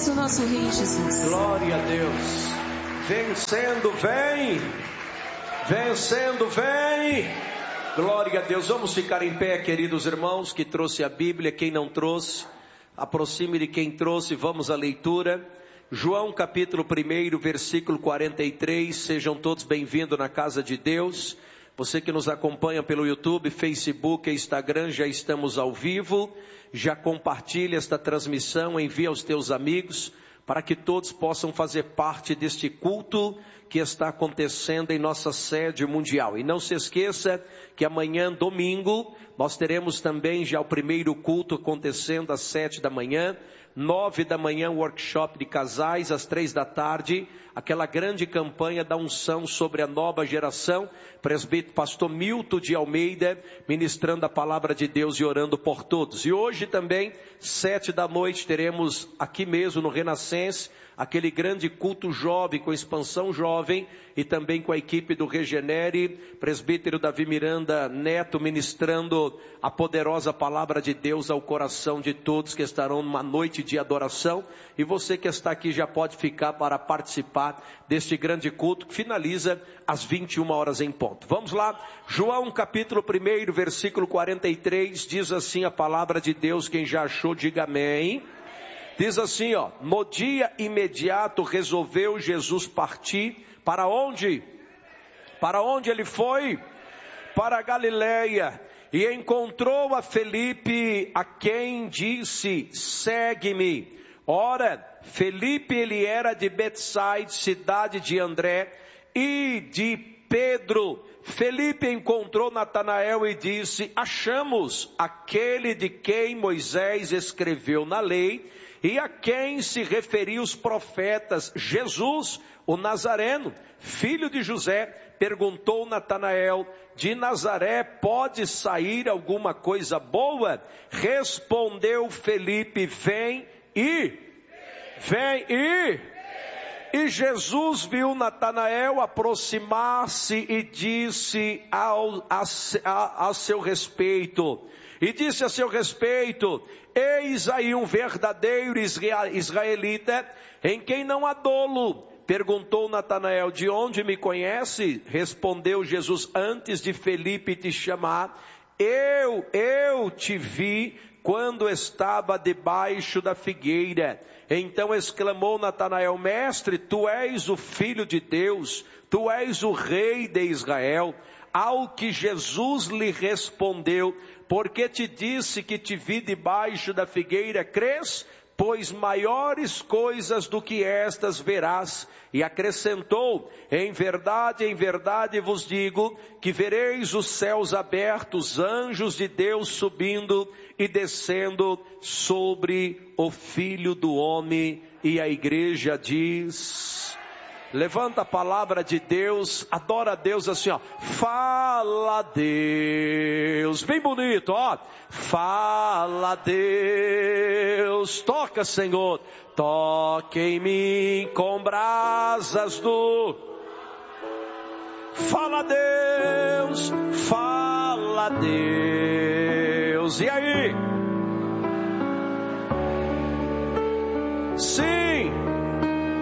do nosso Rei Jesus. Glória a Deus. Vencendo, vem. Vencendo, vem. Glória a Deus. Vamos ficar em pé, queridos irmãos, que trouxe a Bíblia. Quem não trouxe, aproxime de quem trouxe. Vamos à leitura. João capítulo 1, versículo 43. Sejam todos bem-vindos na casa de Deus. Você que nos acompanha pelo YouTube, Facebook e Instagram, já estamos ao vivo. Já compartilha esta transmissão, envia aos teus amigos, para que todos possam fazer parte deste culto que está acontecendo em nossa sede mundial. E não se esqueça que amanhã, domingo, nós teremos também já o primeiro culto acontecendo às 7 da manhã, 9 da manhã, workshop de casais, às 3 da tarde, aquela grande campanha da unção sobre a nova geração, presbítero pastor Milton de Almeida, ministrando a palavra de Deus e orando por todos. E hoje também, 7 da noite, teremos aqui mesmo no Renascense, aquele grande culto jovem, com expansão jovem, e também com a equipe do Regenere, presbítero Davi Miranda Neto, ministrando a poderosa palavra de Deus ao coração de todos que estarão numa noite de adoração. E você que está aqui já pode ficar para participar deste grande culto, que finaliza às 21 horas em ponto. Vamos lá, João capítulo 1, versículo 43, diz assim a palavra de Deus. Quem já achou, diga amém. Diz assim, no dia imediato resolveu Jesus partir. Para onde? Para onde ele foi? Para a Galileia. E encontrou a Felipe, a quem disse, segue-me. Ora, Felipe ele era de Betsaida, cidade de André e de Pedro. Felipe encontrou Natanael e disse, achamos aquele de quem Moisés escreveu na lei e a quem se referiam os profetas, Jesus, o Nazareno, filho de José. Perguntou Natanael, de Nazaré pode sair alguma coisa boa? Respondeu Felipe, vem e... E Jesus viu Natanael aproximar-se e disse a seu respeito, eis aí um verdadeiro israelita, em quem não há dolo. Perguntou Natanael, de onde me conhece? Respondeu Jesus, antes de Felipe te chamar, eu te vi quando estava debaixo da figueira. Então exclamou Natanael, mestre, tu és o Filho de Deus, tu és o Rei de Israel. Ao que Jesus lhe respondeu, porque te disse que te vi debaixo da figueira, crês? Pois maiores coisas do que estas verás. E acrescentou, em verdade vos digo, que vereis os céus abertos, anjos de Deus subindo e descendo sobre o Filho do Homem. E a igreja diz... Levanta a palavra de Deus, adora a Deus assim, fala Deus, bem bonito, fala Deus, toca Senhor, toque em mim com brasas do... Fala Deus, e aí? Sim.